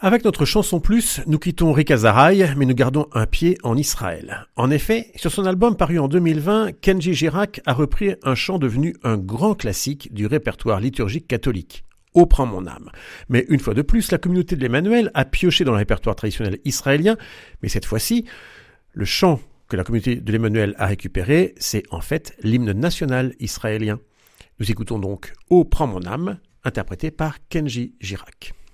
Avec notre chanson plus, nous quittons Rick Azaray, mais nous gardons un pied en Israël. En effet, sur son album paru en 2020, Kenji Girac a repris un chant devenu un grand classique du répertoire liturgique catholique. Ô prends mon âme. Mais une fois de plus, la communauté de l'Emmanuel a pioché dans le répertoire traditionnel israélien, mais cette fois-ci, le chant que la communauté de l'Emmanuel a récupéré, c'est en fait l'hymne national israélien. Nous écoutons donc Ô prends mon âme, interprété par Kenji Girac.